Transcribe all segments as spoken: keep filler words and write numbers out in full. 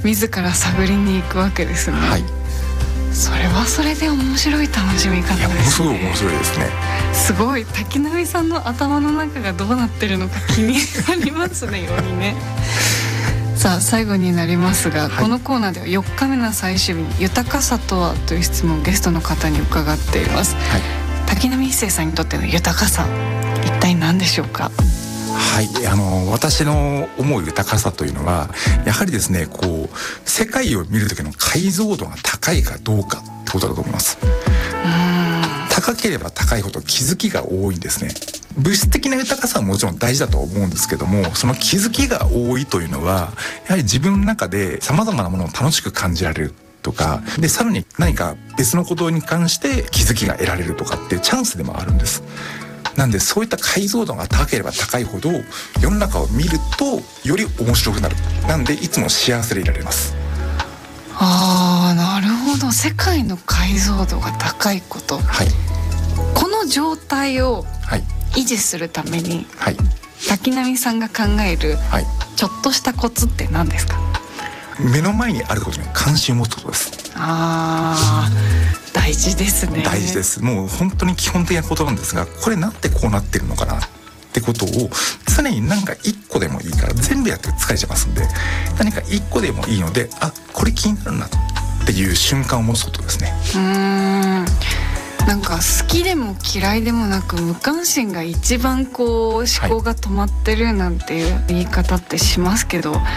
自ら探りに行くわけですね。 はい、 それはそれで面白い楽しみ方ですね。 いやものすごい面白いですね。 すごい滝波さんの頭の中がどうなってるのか気になりますねよりね。さあ最後になりますが、はい、このコーナーではよっかめの最終日に豊かさとはという質問をゲストの方に伺っています。はい、滝波一生さんにとっての豊かさ、一体何でしょうか？ はい、あの私の思う豊かさというのはやはりですね、こう世界を見る時の解像度が高いかどうかってことだと思います。うーん、高ければ高いほど気づきが多いんですね。物質的な豊かさはもちろん大事だと思うんですけども、その気づきが多いというのはやはり自分の中でさまざまなものを楽しく感じられるとかで、さらに何か別のことに関して気づきが得られるとかっていうチャンスでもあるんです。なんでそういった解像度が高ければ高いほど世の中を見るとより面白くなる。なんでいつも幸せでいられます。 あー、なるほど。世界の解像度が高いこと、はい、この状態を維持するために、はい、滝波さんが考えるちょっとしたコツって何ですか？ 目の前にあることに関心を持つことです。 あー、大事ですね。 大事です。もう本当に基本的なことなんですが、これなんでこうなってるのかなってことを常に何か一個でもいいから、全部やって疲れちゃいますんで、何か一個でもいいので、あ、これ気になるなっていう瞬間を持つことですね。 うーん、なんか好きでも嫌いでもなく無関心が一番こう思考が止まってるなんていう言い方ってしますけど、はい、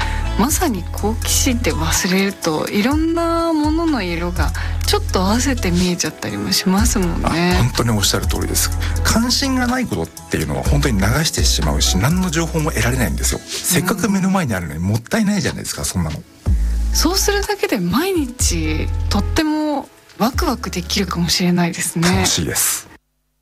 まさに好奇心って忘れるといろんなものの色がちょっと合わせて見えちゃったりもしますもんね。 本当におっしゃる通りです。関心がないことっていうのは本当に流してしまうし、何の情報も得られないんですよ。せっかく目の前にあるのにもったいないじゃないですか、そんなの。 そうするだけで毎日とってもワクワクできるかもしれないですね。 楽しいです。